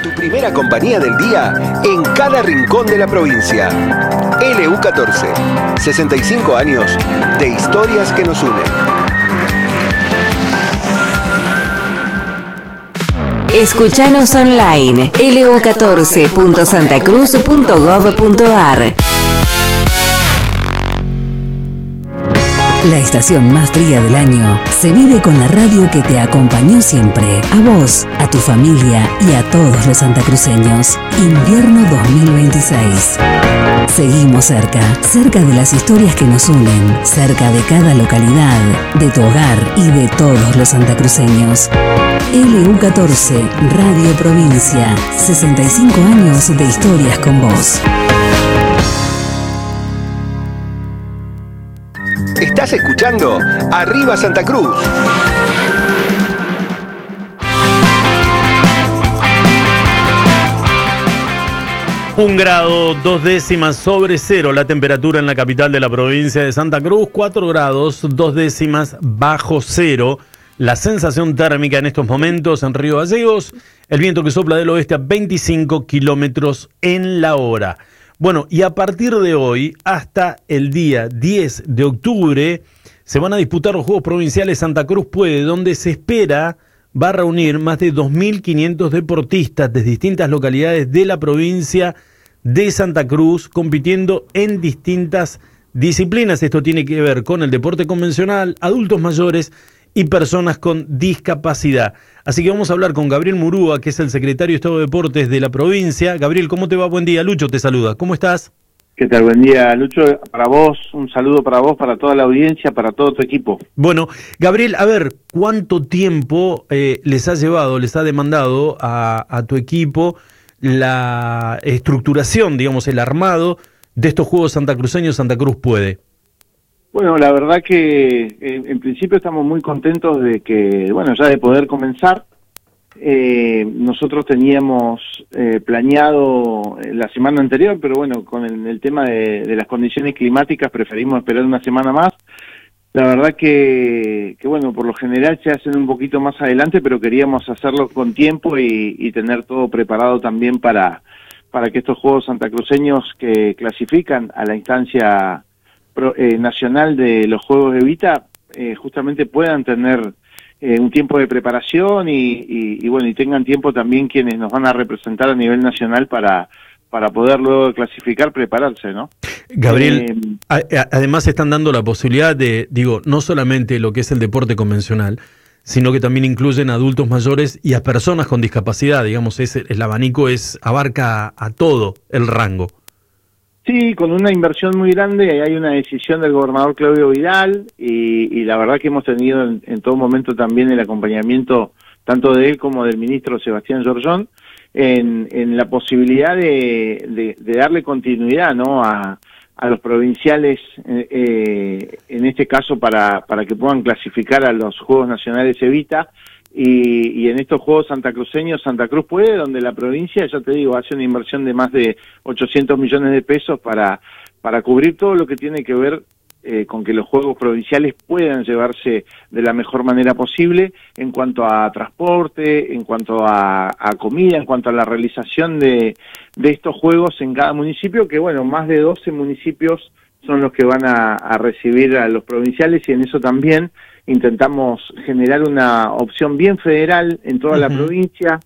Tu primera compañía del día en cada rincón de la provincia. LU14, 65 años de historias que nos unen. Escuchanos online, lu14.santacruz.gov.ar. La estación más fría del año se vive con la radio que te acompañó siempre. A vos, a tu familia y a todos los santacruceños. Invierno 2026. Seguimos cerca de las historias que nos unen, cerca de cada localidad, de tu hogar y de todos los santacruceños. LU14, Radio Provincia, 65 años de historias con vos. Estás escuchando Arriba Santa Cruz. Un grado, 2 décimas sobre cero la temperatura en la capital de la provincia de Santa Cruz, 4 grados, 2 décimas bajo cero. La sensación térmica en estos momentos en Río Gallegos, el viento que sopla del oeste a 25 kilómetros en la hora. Bueno, y a partir de hoy, hasta el día 10 de octubre, se van a disputar los Juegos Provinciales Santa Cruz Puede, donde se espera va a reunir más de 2.500 deportistas de distintas localidades de la provincia de Santa Cruz, compitiendo en distintas disciplinas. Esto tiene que ver con el deporte convencional, adultos mayores y personas con discapacidad. Así que vamos a hablar con Gabriel Murúa, que es el secretario de Estado de Deportes de la provincia. Gabriel, ¿cómo te va? Buen día. Lucho te saluda. ¿Cómo estás? ¿Qué tal? Buen día, Lucho. Para vos, un saludo para vos, para toda la audiencia, para todo tu equipo. Bueno, Gabriel, a ver, ¿cuánto tiempo les ha demandado a tu equipo la estructuración, digamos, el armado de estos Juegos santacruceños Santa Cruz Puede? Bueno, la verdad que en principio estamos muy contentos de que, bueno, ya de poder comenzar. Nosotros teníamos planeado la semana anterior, pero bueno, con el tema de las condiciones climáticas preferimos esperar una semana más. La verdad que bueno, por lo general se hacen un poquito más adelante, pero queríamos hacerlo con tiempo y tener todo preparado también para que estos Juegos santacruceños que clasifican a la instancia nacional de los Juegos Evita justamente puedan tener un tiempo de preparación y bueno, y tengan tiempo también quienes nos van a representar a nivel nacional para poder luego de clasificar, prepararse, ¿no? Gabriel, además están dando la posibilidad de, no solamente lo que es el deporte convencional, sino que también incluyen a adultos mayores y a personas con discapacidad, digamos, el abanico abarca a todo el rango. Sí, con una inversión muy grande, hay una decisión del gobernador Claudio Vidal y la verdad que hemos tenido en todo momento también el acompañamiento tanto de él como del ministro Sebastián Giorgión en la posibilidad de darle continuidad, ¿no?, a los provinciales, en este caso para que puedan clasificar a los Juegos Nacionales Evita. Y en estos Juegos santacruceños, Santa Cruz Puede, donde la provincia, ya te digo, hace una inversión de más de 800 millones de pesos para cubrir todo lo que tiene que ver con que los Juegos Provinciales puedan llevarse de la mejor manera posible en cuanto a transporte, en cuanto a comida, en cuanto a la realización de estos Juegos en cada municipio, que bueno, más de 12 municipios son los que van a recibir a los provinciales y en eso también intentamos generar una opción bien federal en toda la provincia.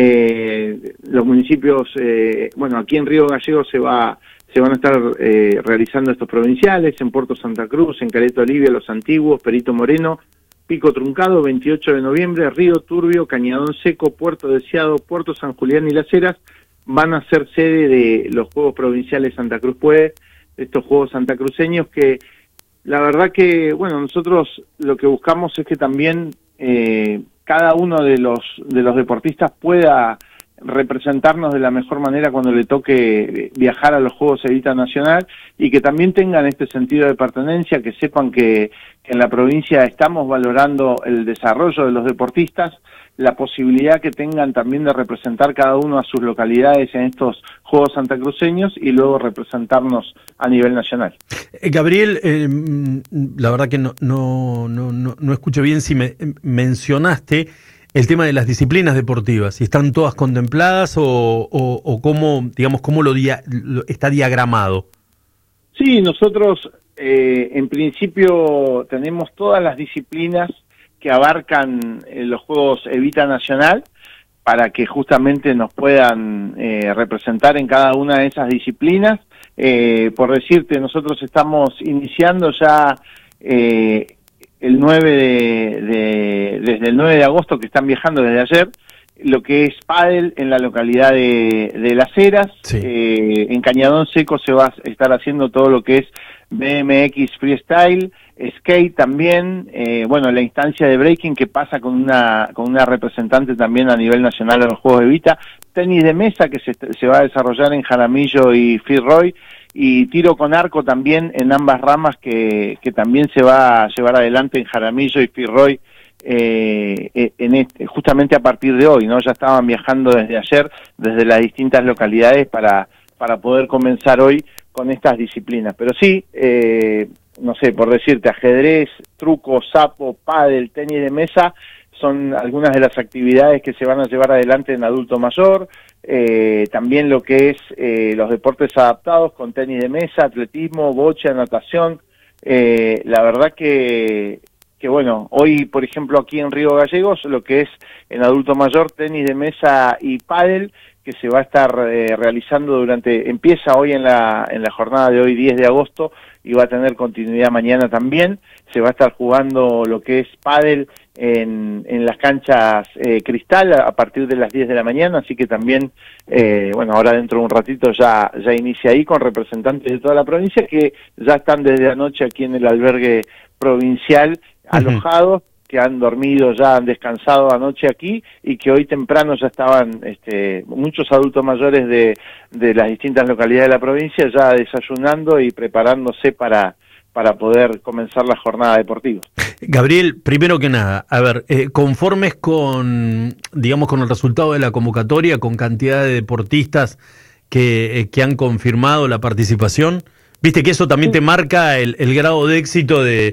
Los municipios, bueno, aquí en Río Gallegos se van a estar realizando estos provinciales, en Puerto Santa Cruz, en Caleta Olivia, Los Antiguos, Perito Moreno, Pico Truncado, 28 de noviembre, Río Turbio, Cañadón Seco, Puerto Deseado, Puerto San Julián y Las Heras van a ser sede de los Juegos Provinciales Santa Cruz Puede, estos Juegos santacruceños que la verdad que, bueno, nosotros lo que buscamos es que también cada uno de los deportistas pueda representarnos de la mejor manera cuando le toque viajar a los Juegos Evita Nacional y que también tengan este sentido de pertenencia, que sepan que en la provincia estamos valorando el desarrollo de los deportistas, la posibilidad que tengan también de representar cada uno a sus localidades en estos Juegos santacruceños y luego representarnos a nivel nacional. Gabriel, la verdad que no escuché bien si me mencionaste el tema de las disciplinas deportivas, si están todas contempladas o cómo, digamos, cómo lo está diagramado. Sí, nosotros en principio tenemos todas las disciplinas que abarcan los Juegos Evita Nacional para que justamente nos puedan representar en cada una de esas disciplinas. Por decirte, nosotros estamos iniciando ya desde el 9 de agosto, que están viajando desde ayer, lo que es pádel en la localidad de Las Heras. Sí. En Cañadón Seco se va a estar haciendo todo lo que es BMX freestyle, skate también, bueno, la instancia de breaking que pasa con una representante también a nivel nacional de los Juegos Evita, tenis de mesa que se va a desarrollar en Jaramillo y Firroy, y tiro con arco también en ambas ramas que también se va a llevar adelante en Jaramillo y Firroy, justamente a partir de hoy, ¿no? Ya estaban viajando desde ayer, desde las distintas localidades para poder comenzar hoy con estas disciplinas. Pero sí, no sé, por decirte, ajedrez, truco, sapo, pádel, tenis de mesa, son algunas de las actividades que se van a llevar adelante en adulto mayor. También lo que es los deportes adaptados con tenis de mesa, atletismo, bocha, natación. La verdad que bueno, hoy por ejemplo aquí en Río Gallegos, lo que es en adulto mayor, tenis de mesa y pádel, que se va a estar realizando empieza hoy en la jornada de hoy 10 de agosto y va a tener continuidad mañana también. Se va a estar jugando lo que es pádel en las canchas Cristal a partir de las 10 de la mañana, así que también, bueno, ahora dentro de un ratito ya inicia ahí con representantes de toda la provincia que ya están desde anoche aquí en el albergue provincial alojados, que han dormido, ya han descansado anoche aquí y que hoy temprano ya estaban muchos adultos mayores de las distintas localidades de la provincia ya desayunando y preparándose para poder comenzar la jornada deportiva. Gabriel, primero que nada, a ver, conformes con, digamos, con el resultado de la convocatoria, con cantidad de deportistas que han confirmado la participación, viste que eso también te marca el grado de éxito de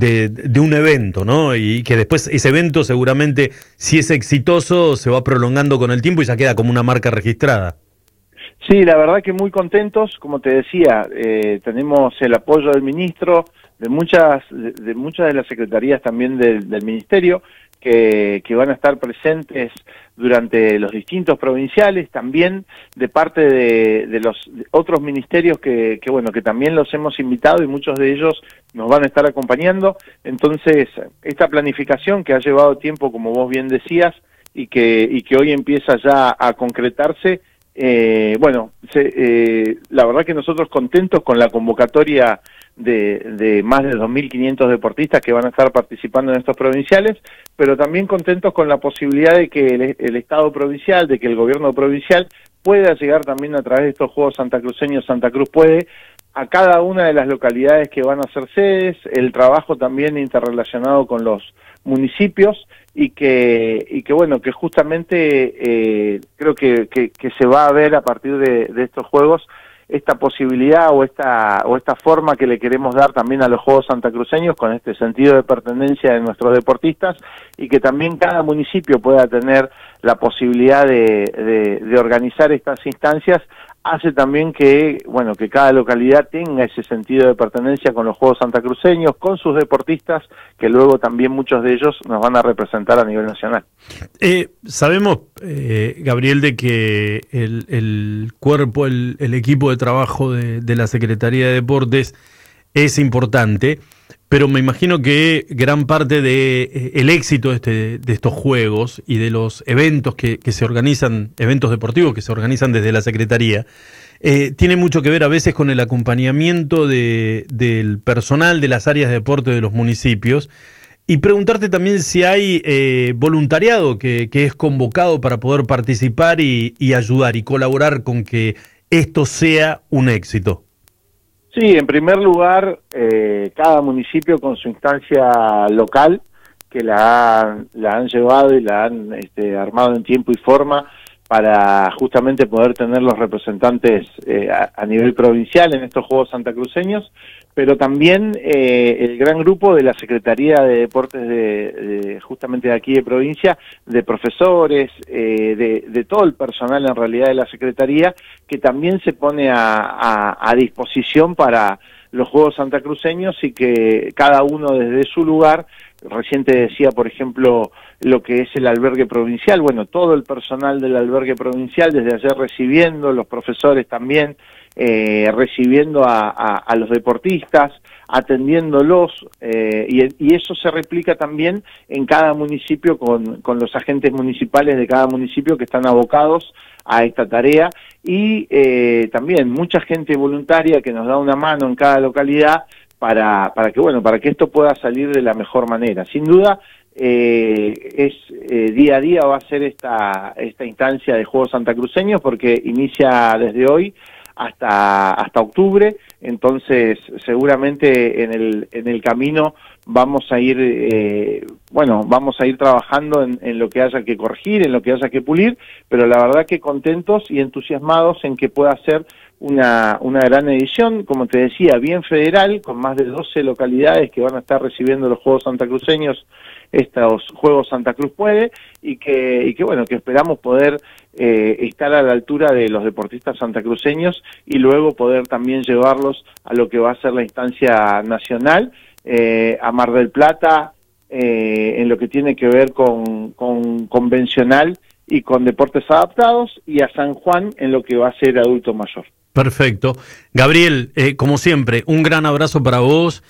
un evento, ¿no? Y que después ese evento seguramente, si es exitoso, se va prolongando con el tiempo y ya queda como una marca registrada. Sí, la verdad que muy contentos, como te decía, tenemos el apoyo del ministro, de muchas de las secretarías también del ministerio, que van a estar presentes durante los distintos provinciales, también de parte de los otros ministerios que bueno, que también los hemos invitado y muchos de ellos nos van a estar acompañando. Entonces, esta planificación que ha llevado tiempo, como vos bien decías, y que hoy empieza ya a concretarse, bueno, la verdad que nosotros contentos con la convocatoria de más de 2.500 deportistas que van a estar participando en estos provinciales, pero también contentos con la posibilidad de que el Estado provincial, de que el gobierno provincial pueda llegar también a través de estos Juegos santacruceños. Santa Cruz puede, a cada una de las localidades que van a ser sedes, el trabajo también interrelacionado con los municipios y que bueno, que justamente creo que se va a ver a partir de estos Juegos esta posibilidad o esta forma que le queremos dar también a los Juegos santacruceños con este sentido de pertenencia de nuestros deportistas y que también cada municipio pueda tener la posibilidad de organizar estas instancias, hace también que, bueno, que cada localidad tenga ese sentido de pertenencia con los Juegos santacruceños, con sus deportistas, que luego también muchos de ellos nos van a representar a nivel nacional. Sabemos, Gabriel, de que el cuerpo, el equipo de trabajo de la Secretaría de Deportes es importante, pero me imagino que gran parte de el éxito de estos juegos y de los eventos que se organizan, eventos deportivos que se organizan desde la Secretaría, tiene mucho que ver a veces con el acompañamiento del personal de las áreas de deporte de los municipios. Y preguntarte también si hay voluntariado que es convocado para poder participar y ayudar y colaborar con que esto sea un éxito. Sí, en primer lugar, cada municipio con su instancia local, que la han llevado y la han armado en tiempo y forma para justamente poder tener los representantes a nivel provincial en estos Juegos santacruceños, pero también el gran grupo de la Secretaría de Deportes justamente de aquí de provincia, de profesores, de todo el personal en realidad de la Secretaría, que también se pone a disposición para los Juegos santacruceños y que cada uno desde su lugar. Recién te decía, por ejemplo, lo que es el albergue provincial, bueno, todo el personal del albergue provincial desde ayer recibiendo, los profesores también, recibiendo a los deportistas, atendiéndolos, y eso se replica también en cada municipio con los agentes municipales de cada municipio que están abocados a esta tarea, y también mucha gente voluntaria que nos da una mano en cada localidad para que esto pueda salir de la mejor manera. Sin duda, día a día va a ser esta instancia de Juegos Santacruceños, porque inicia desde hoy hasta octubre, entonces seguramente en el camino vamos a ir trabajando en lo que haya que corregir, en lo que haya que pulir, pero la verdad que contentos y entusiasmados en que pueda ser una gran edición, como te decía, bien federal, con más de 12 localidades que van a estar recibiendo los Juegos Santacruceños, estos Juegos Santa Cruz Puede, y que esperamos poder estar a la altura de los deportistas santacruceños y luego poder también llevarlos a lo que va a ser la instancia nacional, a Mar del Plata, en lo que tiene que ver con convencional y con deportes adaptados, y a San Juan en lo que va a ser adulto mayor. Perfecto. Gabriel, como siempre, un gran abrazo para vos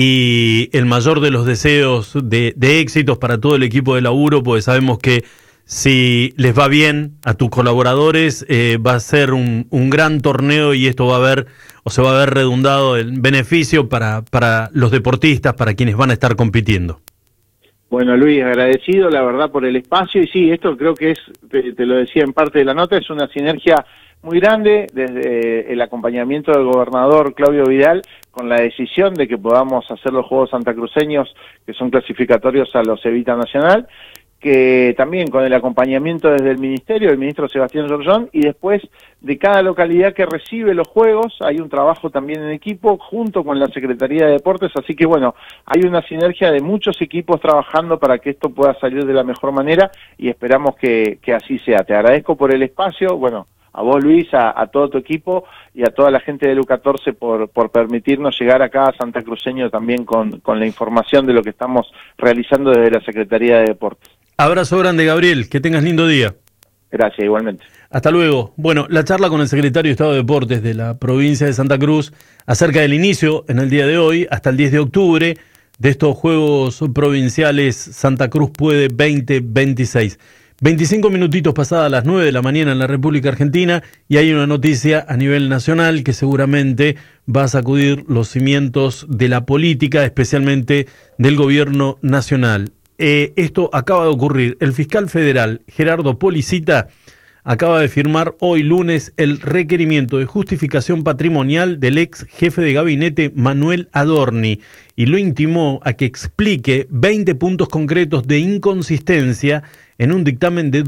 y el mayor de los deseos de éxitos para todo el equipo de laburo, porque sabemos que si les va bien a tus colaboradores, va a ser un gran torneo, y esto se va a ver redundado en beneficio para los deportistas, para quienes van a estar compitiendo. Bueno, Luis, agradecido la verdad por el espacio, y sí, esto creo que te lo decía en parte de la nota, es una sinergia muy grande desde el acompañamiento del gobernador Claudio Vidal con la decisión de que podamos hacer los Juegos Santacruceños, que son clasificatorios a los Evita Nacional, que también con el acompañamiento desde el Ministerio, del ministro Sebastián Giorgión, y después de cada localidad que recibe los Juegos, hay un trabajo también en equipo junto con la Secretaría de Deportes, así que bueno, hay una sinergia de muchos equipos trabajando para que esto pueda salir de la mejor manera, y esperamos que así sea. Te agradezco por el espacio, bueno, a vos, Luis, a todo tu equipo y a toda la gente del U14 por permitirnos llegar acá a Santa Cruceño también con la información de lo que estamos realizando desde la Secretaría de Deportes. Abrazo grande, Gabriel, que tengas lindo día. Gracias, igualmente. Hasta luego. Bueno, la charla con el secretario de Estado de Deportes de la provincia de Santa Cruz acerca del inicio en el día de hoy hasta el 10 de octubre de estos Juegos Provinciales Santa Cruz Puede 2026. 25 minutitos pasadas las 9 de la mañana en la República Argentina, y hay una noticia a nivel nacional que seguramente va a sacudir los cimientos de la política, especialmente del gobierno nacional. Esto acaba de ocurrir. El fiscal federal Gerardo Policita acaba de firmar hoy lunes el requerimiento de justificación patrimonial del ex jefe de gabinete Manuel Adorni, y lo intimó a que explique 20 puntos concretos de inconsistencia en un dictamen de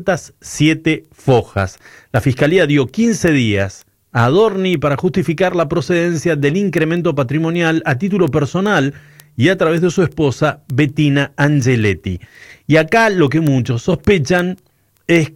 207 fojas. La Fiscalía dio 15 días a Adorni para justificar la procedencia del incremento patrimonial a título personal y a través de su esposa Bettina Angeletti. Y acá lo que muchos sospechan es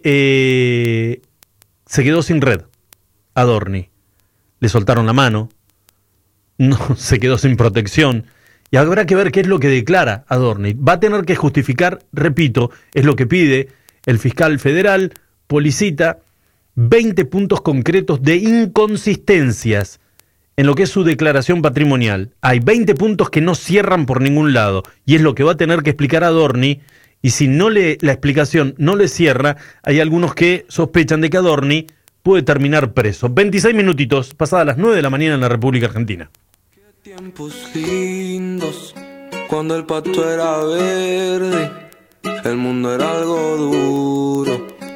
que se quedó sin red Adorni. Le soltaron la mano, no se quedó sin protección, y habrá que ver qué es lo que declara Adorni. Va a tener que justificar, repito, es lo que pide el fiscal federal Policita, 20 puntos concretos de inconsistencias en lo que es su declaración patrimonial. Hay 20 puntos que no cierran por ningún lado, y es lo que va a tener que explicar Adorni, y si la explicación no le cierra, hay algunos que sospechan de que Adorni puede terminar preso. 26 minutitos, pasadas las 9 de la mañana en la República Argentina. Qué tiempos lindos, cuando el pasto era verde, el mundo era algo duro.